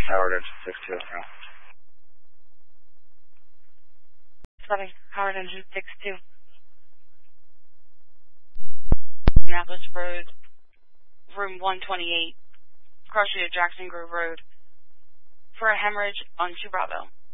Howard Engine 6-2. Sorry, Howard Engine 6-2. Indianapolis Road, room 128, cross street of Jackson Grove Road, for a hemorrhage on 2 Bravo.